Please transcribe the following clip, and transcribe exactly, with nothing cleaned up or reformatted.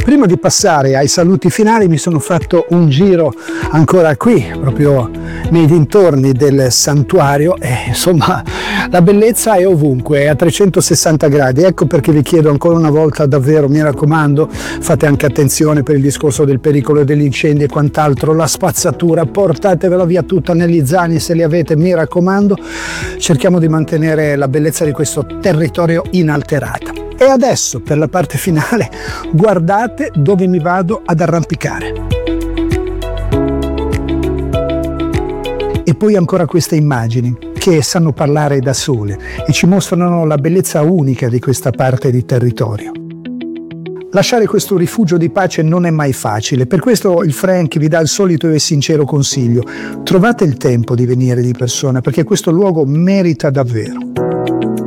Prima di passare ai saluti finali mi sono fatto un giro ancora qui, proprio nei dintorni del santuario e insomma la bellezza è ovunque, è a trecentosessanta gradi. Ecco perché vi chiedo ancora una volta, davvero mi raccomando, fate anche attenzione per il discorso del pericolo degli incendi e quant'altro, la spazzatura, portatevela via tutta negli zaini se li avete, mi raccomando, cerchiamo di mantenere la bellezza di questo territorio inalterata. E adesso per la parte finale guardate dove mi vado ad arrampicare. E poi ancora queste immagini che sanno parlare da sole e ci mostrano la bellezza unica di questa parte di territorio. Lasciare questo rifugio di pace non è mai facile, per questo il Frank vi dà il solito e sincero consiglio: trovate il tempo di venire di persona perché questo luogo merita davvero.